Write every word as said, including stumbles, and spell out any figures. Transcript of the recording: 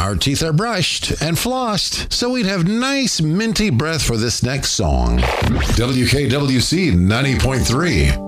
Our teeth are brushed and flossed, so we'd have nice minty breath for this next song. W K W C ninety point three.